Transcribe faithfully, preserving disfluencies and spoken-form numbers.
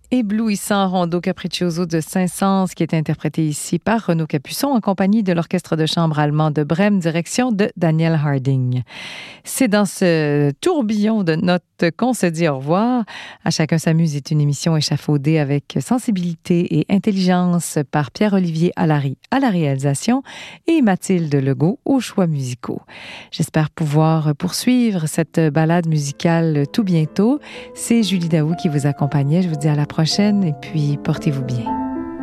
Éblouissant rondo capriccioso de Saint-Saëns qui est interprété ici par Renaud Capuçon en compagnie de l'Orchestre de chambre allemand de Brême, direction de Daniel Harding. C'est dans ce tourbillon de notes qu'on se dit au revoir. À chacun s'amuse est une émission échafaudée avec sensibilité et intelligence par Pierre-Olivier Allary à la réalisation et Mathilde Legault aux choix musicaux. J'espère pouvoir poursuivre cette balade musicale tout bientôt. C'est Julie Daou qui vous accompagnait. Je vous dis à la prochaine et puis portez-vous bien.